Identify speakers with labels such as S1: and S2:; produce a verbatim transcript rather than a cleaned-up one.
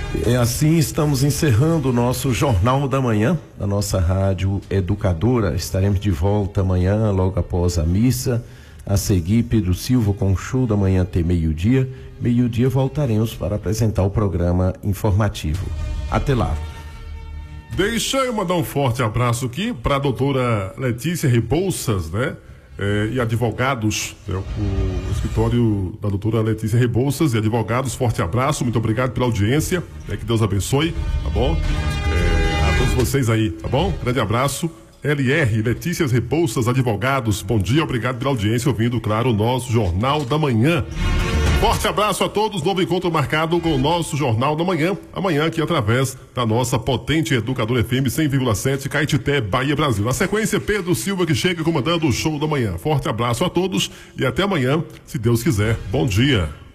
S1: É assim, estamos encerrando o nosso Jornal da Manhã, da nossa rádio educadora. Estaremos de volta amanhã, logo após a missa. A seguir, Pedro Silva com o show da manhã até meio-dia. Meio-dia voltaremos para apresentar o programa informativo. Até lá.
S2: Deixa eu mandar um forte abraço aqui para a doutora Letícia Rebouças, né? É, e advogados, é, o escritório da doutora Letícia Rebouças e advogados, forte abraço, muito obrigado pela audiência, é, que Deus abençoe, tá bom? É, a todos vocês aí, tá bom? Grande abraço. L R, Letícias Rebouças, advogados, bom dia, obrigado pela audiência, ouvindo, claro, o nosso Jornal da Manhã. Forte abraço a todos, novo encontro marcado com o nosso Jornal da Manhã, amanhã aqui através da nossa potente Educadora F M cem vírgula sete, Caetité, Bahia, Brasil. Na sequência, Pedro Silva que chega comandando o show da manhã. Forte abraço a todos e até amanhã, se Deus quiser. Bom dia.